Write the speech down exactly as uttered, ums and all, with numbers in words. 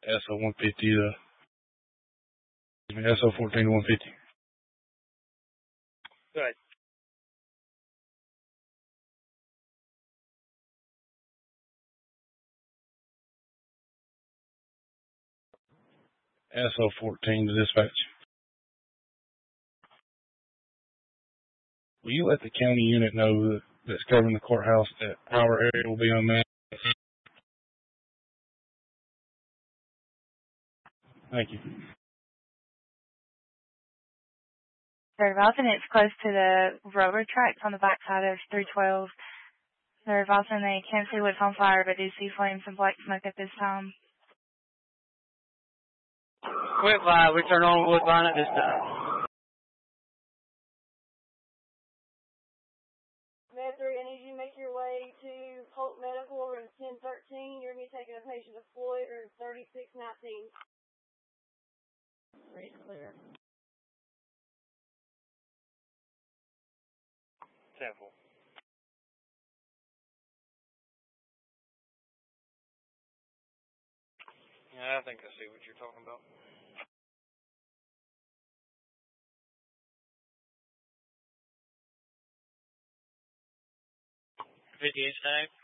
S O one fifty to S O fourteen to one fifty. Good. S O fourteen to dispatch. Will you let the county unit know that, that's covering the courthouse that our area will be unmanned? Thank you. They're advising it's close to the railroad tracks on the backside of three twelve. They're advising they can't see what's on fire, but do see flames and black smoke at this time. Woodbine, we turn on Woodbine at this time. Med three, I need you to make your way to Holt Medical room ten thirteen. You're going to be taking a patient to Floyd room thirty-six nineteen. Ready to clear. Simple. Yeah, I think I see what you're talking about. fifty-eight time.